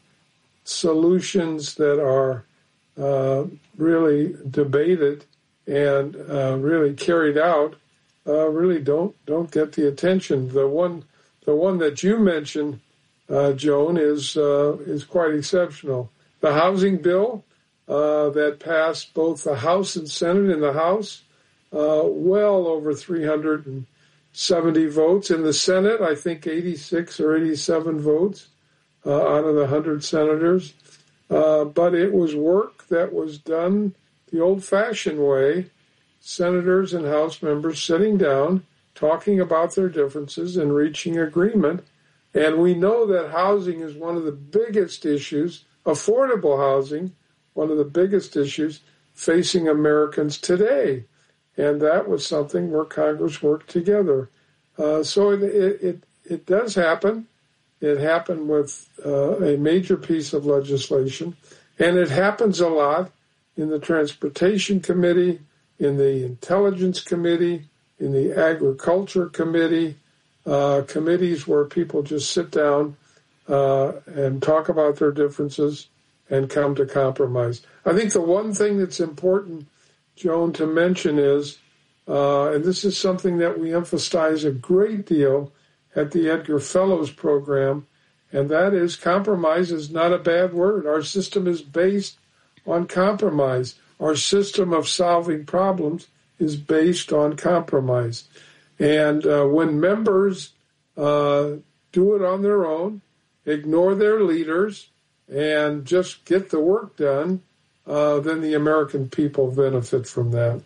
Speaker 18: solutions that are uh, really debated and uh, really carried out uh, really don't don't get the attention. The one the one that you mentioned, uh, Joan, is uh, is quite exceptional. The housing bill uh, that passed both the House and Senate. In the House, uh, well over three hundred seventy votes. In the Senate, I think eighty-six or eighty-seven votes uh, out of the one hundred senators. Uh, but it was work that was done the old-fashioned way, senators and House members sitting down, talking about their differences and reaching agreement. And we know that housing is one of the biggest issues, affordable housing, one of the biggest issues facing Americans today. And that was something where Congress worked together. Uh, so it, it, it does happen. It happened with uh, a major piece of legislation, and it happens a lot in the Transportation Committee, in the Intelligence Committee, in the Agriculture Committee, uh, committees where people just sit down uh, and talk about their differences and come to compromise. I think the one thing that's important, Joan, to mention is, uh, and this is something that we emphasize a great deal at the Edgar Fellows program, and that is compromise is not a bad word. Our system is based on compromise. Our system of solving problems is based on compromise. And uh, when members uh, do it on their own, ignore their leaders, and just get the work done, uh, then the American people benefit from that.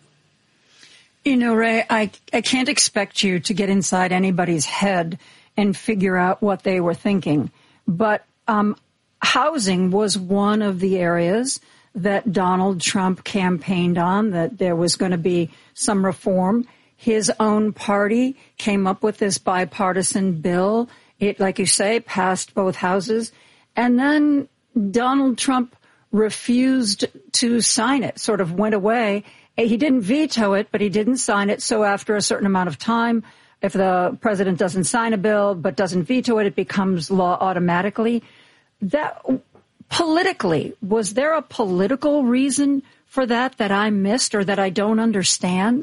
Speaker 10: You know, Ray, I, I can't expect you to get inside anybody's head and figure out what they were thinking. But um, housing was one of the areas that Donald Trump campaigned on, that there was going to be some reform. His own party came up with this bipartisan bill. It, like you say, passed both houses. And then Donald Trump refused to sign it, sort of went away. He didn't veto it, but he didn't sign it. So after a certain amount of time, if the president doesn't sign a bill but doesn't veto it, it becomes law automatically. That politically, was there a political reason for that that I missed or that I don't understand?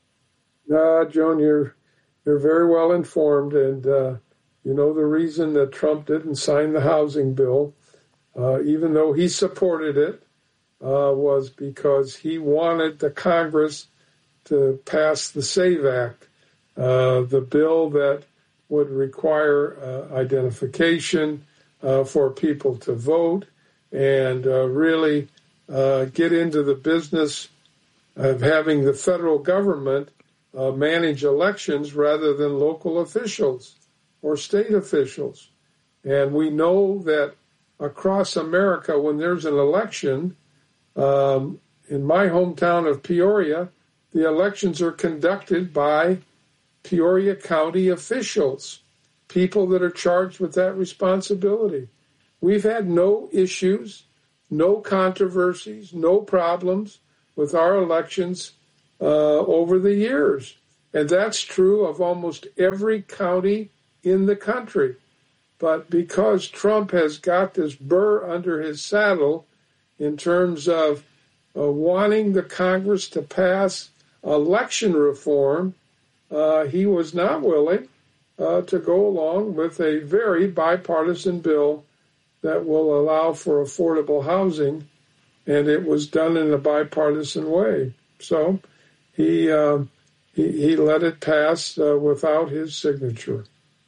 Speaker 18: No, Joan, you're you're very well informed, and uh, you know the reason that Trump didn't sign the housing bill, uh, even though he supported it, uh, was because he wanted the Congress to pass the SAVE Act, uh, the bill that would require uh, identification uh, for people to vote. and uh, really uh, get into the business of having the federal government uh, manage elections rather than local officials or state officials. And we know that across America, when there's an election, um, in my hometown of Peoria, the elections are conducted by Peoria County officials, people that are charged with that responsibility. We've had no issues, no controversies, no problems with our elections uh, over the years. And that's true of almost every county in the country. But because Trump has got this burr under his saddle in terms of uh, wanting the Congress to pass election reform, uh, he was not willing uh, to go along with a very bipartisan bill that will allow for affordable housing, and it was done in a bipartisan way. So he uh, he, he let it pass uh, without his signature.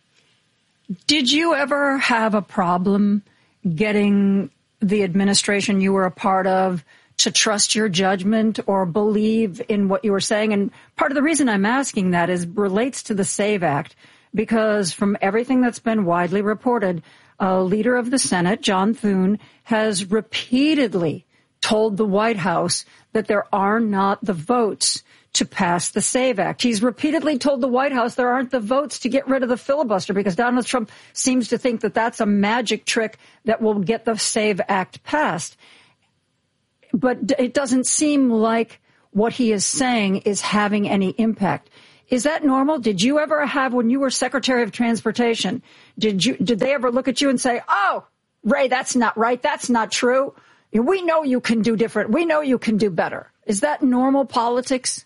Speaker 10: Did you ever have a problem getting the administration you were a part of to trust your judgment or believe in what you were saying? And part of the reason I'm asking that is relates to the SAVE Act, because from everything that's been widely reported, a leader of the Senate, John Thune, has repeatedly told the White House that there are not the votes to pass the SAVE Act. He's repeatedly told the White House there aren't the votes to get rid of the filibuster because Donald Trump seems to think that that's a magic trick that will get the SAVE Act passed. But it doesn't seem like what he is saying is having any impact. Is that normal? Did you ever have, when you were Secretary of Transportation, did you did they ever look at you and say, oh, Ray, that's not right, that's not true? We know you can do different. We know you can do better. Is that normal politics?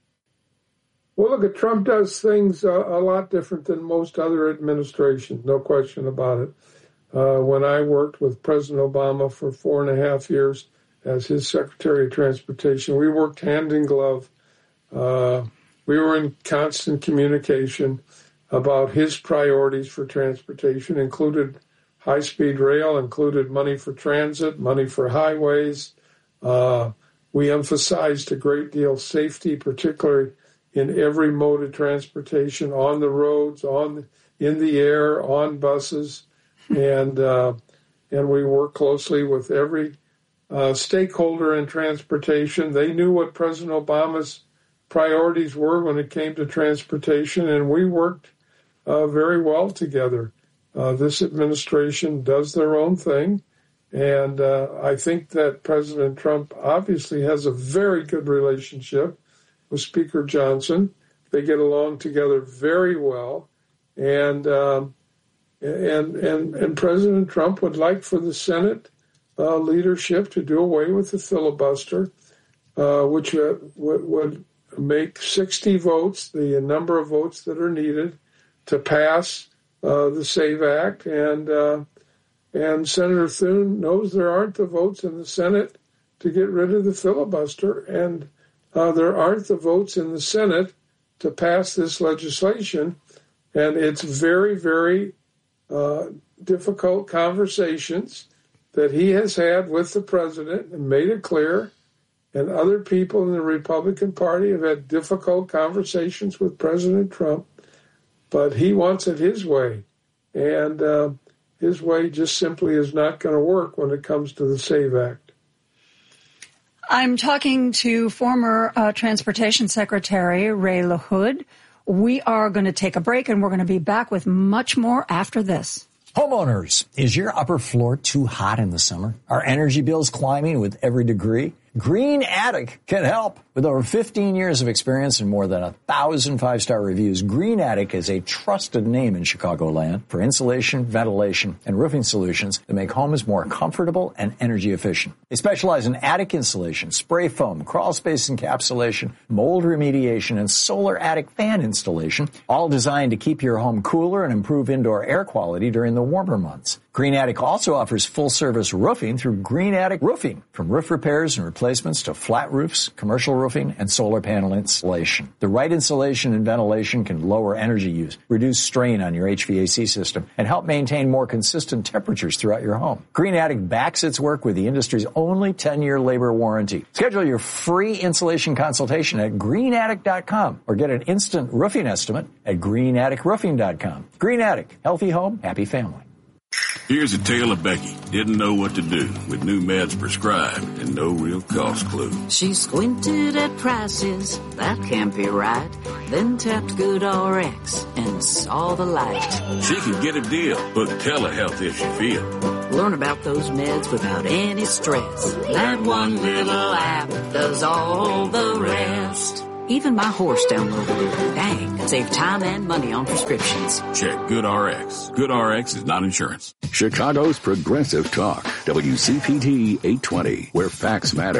Speaker 18: Well, look, Trump does things uh, a lot different than most other administrations, no question about it. Uh, when I worked with President Obama for four and a half years as his Secretary of Transportation, we worked hand in glove. Uh, we were in constant communication about his priorities for transportation, included high-speed rail, included money for transit, money for highways. Uh, we emphasized a great deal of safety, particularly in every mode of transportation, on the roads, on in the air, on buses, and uh, and we work closely with every uh, stakeholder in transportation. They knew what President Obama's priorities were when it came to transportation, and we worked uh, very well together. Uh, this administration does their own thing, and uh, I think that President Trump obviously has a very good relationship with Speaker Johnson. They get along together very well, and um, and and and President Trump would like for the Senate uh, leadership to do away with the filibuster, uh, which uh, would, would make sixty votes, the number of votes that are needed to pass uh, the SAVE Act, and uh, and Senator Thune knows there aren't the votes in the Senate to get rid of the filibuster, and Uh, there aren't the votes in the Senate to pass this legislation, and it's very, very uh, difficult conversations that he has had with the president and made it clear, and other people in the Republican Party have had difficult conversations with President Trump, but he wants it his way, and uh, his way just simply is not going to work when it comes to the SAVE Act.
Speaker 10: I'm talking to former uh, Transportation Secretary Ray LaHood. We are going to take a break, and we're going to be back with much more after this.
Speaker 19: Homeowners, is your upper floor too hot in the summer? Are energy bills climbing with every degree? Green Attic can help. With over fifteen years of experience and more than a thousand five-star reviews, Green Attic is a trusted name in Chicagoland for insulation, ventilation, and roofing solutions that make homes more comfortable and energy efficient. They specialize in attic insulation, spray foam, crawl space encapsulation, mold remediation, and solar attic fan installation, all designed to keep your home cooler and improve indoor air quality during the warmer months. Green Attic also offers full-service roofing through Green Attic Roofing, from roof repairs and replacements replacements to flat roofs, commercial roofing, and solar panel installation. The right insulation and ventilation can lower energy use, reduce strain on your H V A C system, and help maintain more consistent temperatures throughout your home. Green Attic backs its work with the industry's only ten-year labor warranty. Schedule your free insulation consultation at green attic dot com or get an instant roofing estimate at green attic roofing dot com. Green Attic, healthy home, happy family.
Speaker 20: Here's a tale of Becky. Didn't know what to do with new meds prescribed and no real cost clue.
Speaker 21: She squinted at prices, that can't be right. Then tapped GoodRx and saw the light.
Speaker 20: She could get a deal, but telehealth if she feel.
Speaker 21: Learn about those meds without any stress. That one little app does all the rest. Even my horse downloaded it. Dang, save time and money on prescriptions.
Speaker 20: Check GoodRx. GoodRx is not insurance.
Speaker 7: Chicago's Progressive Talk, W C P T eight twenty, where facts matter.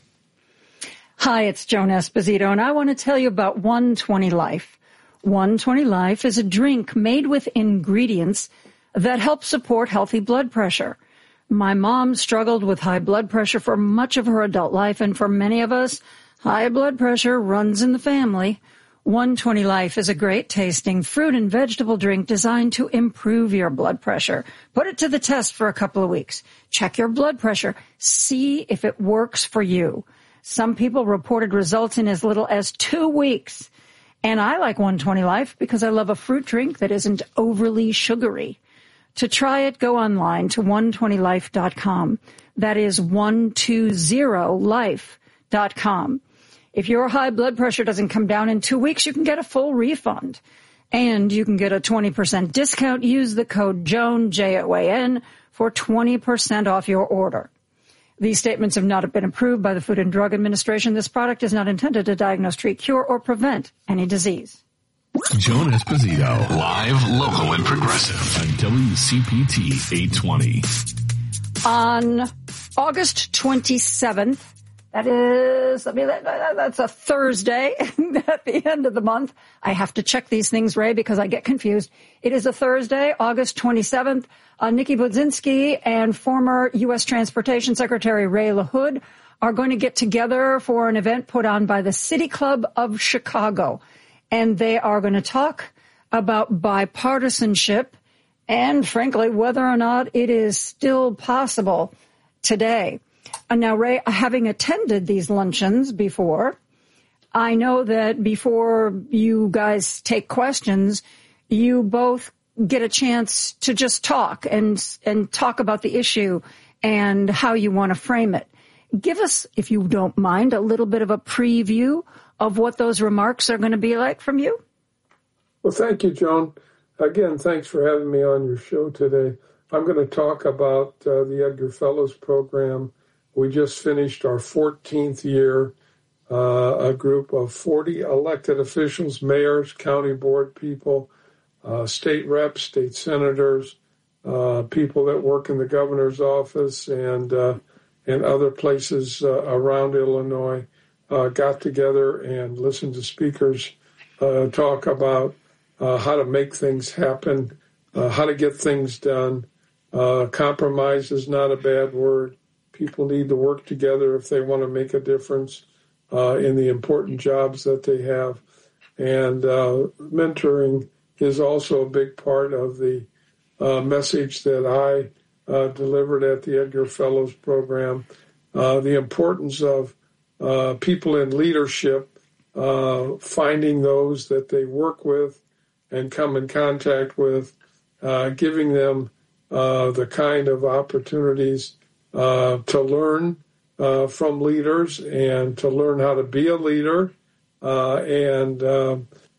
Speaker 10: Hi, it's Joan Esposito, and I want to tell you about one twenty Life. one twenty Life is a drink made with ingredients that help support healthy blood pressure. My mom struggled with high blood pressure for much of her adult life, and for many of us, high blood pressure runs in the family. one twenty Life is a great tasting fruit and vegetable drink designed to improve your blood pressure. Put it to the test for a couple of weeks. Check your blood pressure. See if it works for you. Some people reported results in as little as two weeks. And I like one twenty Life because I love a fruit drink that isn't overly sugary. To try it, go online to one twenty life dot com. That is one twenty life dot com. If your high blood pressure doesn't come down in two weeks, you can get a full refund. And you can get a twenty percent discount. Use the code JOAN, J O A N, for twenty percent off your order. These statements have not been approved by the Food and Drug Administration. This product is not intended to diagnose, treat, cure, or prevent any disease.
Speaker 9: Joan Esposito, live, local, and progressive on W C P T eight twenty.
Speaker 10: On August twenty-seventh, that is, I mean, that, that's a Thursday at the end of the month. I have to check these things, Ray, because I get confused. It is a Thursday, August twenty-seventh. Uh, Nikki Budzinski and former U S Transportation Secretary Ray LaHood are going to get together for an event put on by the City Club of Chicago. And they are going to talk about bipartisanship and, frankly, whether or not it is still possible today. And now, Ray, having attended these luncheons before, I know that before you guys take questions, you both get a chance to just talk and and talk about the issue and how you want to frame it. Give us, if you don't mind, a little bit of a preview of what those remarks are going to be like from you.
Speaker 18: Well, thank you, Joan. Again, thanks for having me on your show today. I'm going to talk about uh, the Edgar Fellows Program. We just finished our fourteenth year, uh, a group of forty elected officials, mayors, county board people, uh, state reps, state senators, uh, people that work in the governor's office and, uh, and other places uh, around Illinois, uh, got together and listened to speakers uh, talk about uh, how to make things happen, uh, how to get things done. Uh, compromise is not a bad word. People need to work together if they want to make a difference uh, in the important jobs that they have. And uh, mentoring is also a big part of the uh, message that I uh, delivered at the Edgar Fellows Program. Uh, the importance of uh, people in leadership, uh, finding those that they work with and come in contact with, uh, giving them uh, the kind of opportunities Uh, to learn uh, from leaders and to learn how to be a leader. Uh, and uh,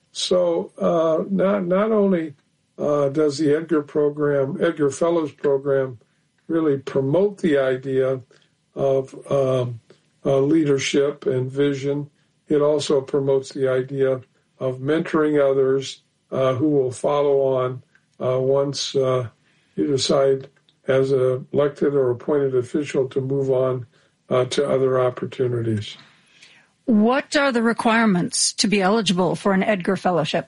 Speaker 18: so uh, not not only uh, does the Edgar program, Edgar Fellows Program, really promote the idea of um, uh, leadership and vision, it also promotes the idea of mentoring others uh, who will follow on uh, once uh, you decide as an elected or appointed official to move on uh, to other opportunities.
Speaker 10: What are the requirements to be eligible for an Edgar Fellowship?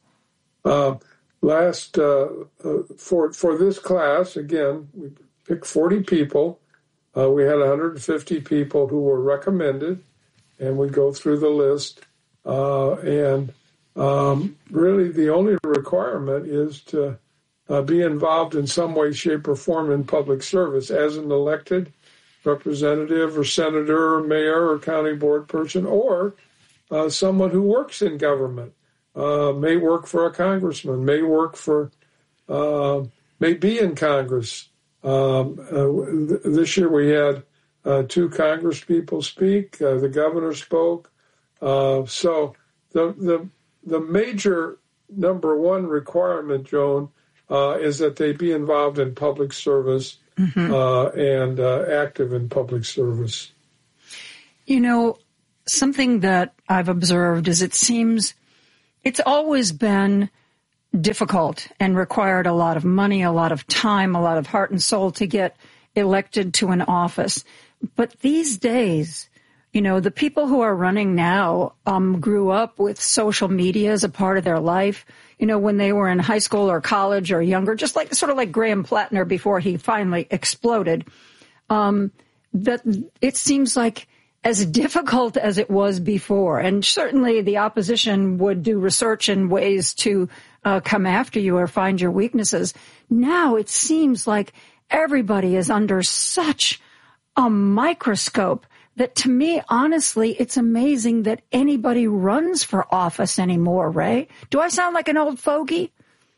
Speaker 18: Uh, last, uh, uh, for for this class, again, we picked forty people. Uh, we had one hundred fifty people who were recommended, and we go through the list. Uh, and um, really the only requirement is to uh, be involved in some way, shape, or form in public service as an elected representative or senator or mayor or county board person, or uh, someone who works in government, uh, may work for a congressman, may work for, uh, may be in Congress. Um, uh, th- this year we had uh, two Congress people speak. Uh, the governor spoke. Uh, so the the the major number one requirement, Joan, uh, is that they be involved in public service mm-hmm. uh, and uh, active in public service.
Speaker 10: You know, something that I've observed is it seems it's always been difficult and required a lot of money, a lot of time, a lot of heart and soul to get elected to an office. But these days, you know, the people who are running now um, grew up with social media as a part of their life. You know, when they were in high school or college or younger, just like sort of like Graham Plattner before he finally exploded. Um, that it seems like as difficult as it was before, and certainly the opposition would do research and ways to uh, come after you or find your weaknesses. Now it seems like everybody is under such a microscope that to me, honestly, it's amazing that anybody runs for office anymore, Ray. Do I sound like an old fogey?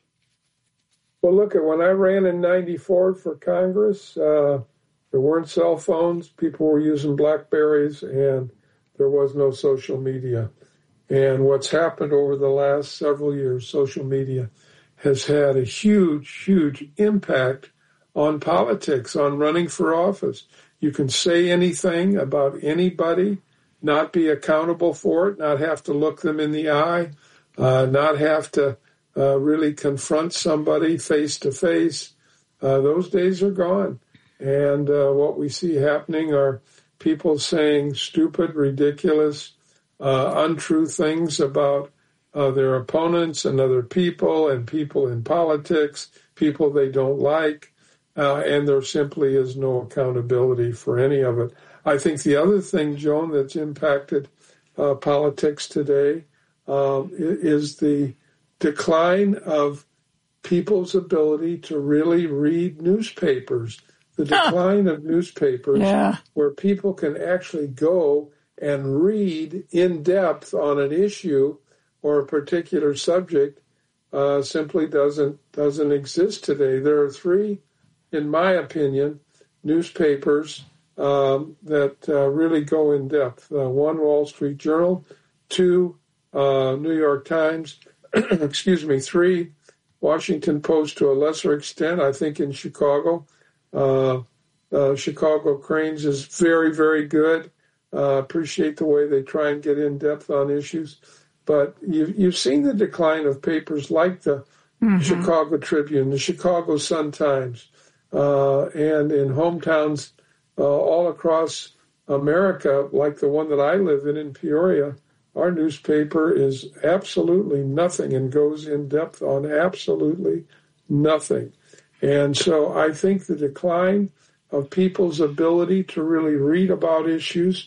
Speaker 18: Well, look, when I ran in ninety-four for Congress, uh, there weren't cell phones. People were using BlackBerries, and there was no social media. And what's happened over the last several years, social media has had a huge, huge impact on politics, on running for office. You can say anything about anybody, not be accountable for it, not have to look them in the eye, uh, not have to uh, really confront somebody face to face. Uh, those days are gone. And uh, what we see happening are people saying stupid, ridiculous, uh, untrue things about uh, their opponents and other people and people in politics, people they don't like. Uh, and there simply is no accountability for any of it. I think the other thing, Joan, that's impacted uh, politics today um, is the decline of people's ability to really read newspapers, the decline huh. of newspapers
Speaker 10: yeah.
Speaker 18: where people can actually go and read in depth on an issue or a particular subject uh, simply doesn't doesn't exist today. There are three, in my opinion, newspapers um, that uh, really go in depth. Uh, one, Wall Street Journal. Two, uh, New York Times. Excuse me. Three, Washington Post to a lesser extent. I think in Chicago, uh, uh, Chicago Cranes is very, very good. Uh, appreciate the way they try and get in depth on issues. But you've, you've seen the decline of papers like the mm-hmm. Chicago Tribune, the Chicago Sun-Times, Uh, and in hometowns uh, all across America, like the one that I live in, in Peoria, our newspaper is absolutely nothing and goes in depth on absolutely nothing. And so I think the decline of people's ability to really read about issues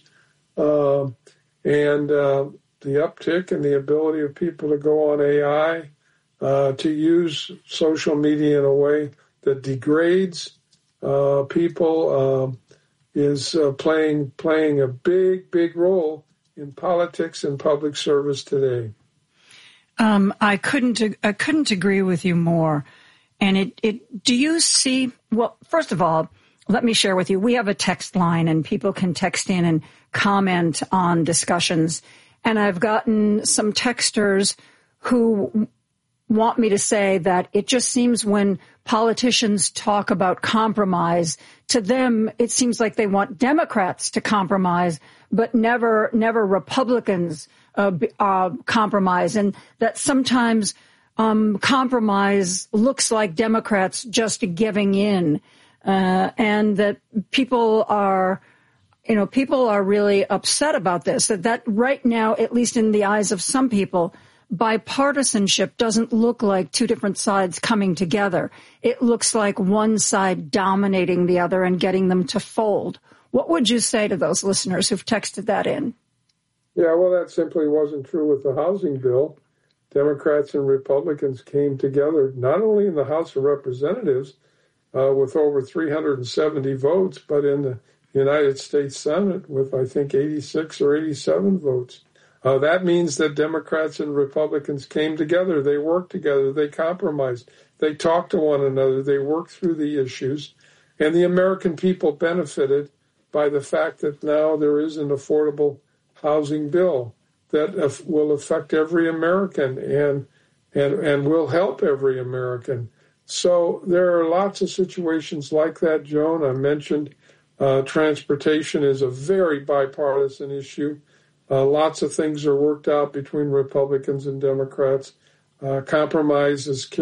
Speaker 18: uh, and uh, the uptick in the ability of people to go on A I, uh, to use social media in a way that degrades uh, people um, is uh, playing playing a big, big role in politics and public service today.
Speaker 10: Um, I couldn't I couldn't agree with you more. And it, it do you see? Well, first of all, let me share with you. We have a text line, and people can text in and comment on discussions. And I've gotten some texters who want me to say that it just seems when politicians talk about compromise, to them it seems like they want Democrats to compromise, but never, never Republicans uh, uh, compromise, and that sometimes um, compromise looks like Democrats just giving in, uh, and that people are, you know, people are really upset about this. That that right now, at least in the eyes of some people, bipartisanship doesn't look like two different sides coming together. It looks like one side dominating the other and getting them to fold. What would you say to those listeners who've texted that in?
Speaker 18: Yeah, well, that simply wasn't true with the housing bill. Democrats and Republicans came together, not only in the House of Representatives uh, with over three hundred seventy votes, but in the United States Senate with, I think, eighty-six or eighty-seven votes. Uh, that means that Democrats and Republicans came together. They worked together. They compromised. They talked to one another. They worked through the issues. And the American people benefited by the fact that now there is an affordable housing bill that will affect every American and and and will help every American. So there are lots of situations like that, Joan. I mentioned uh, transportation is a very bipartisan issue. Uh, lots of things are worked out between Republicans and Democrats. Uh, compromise is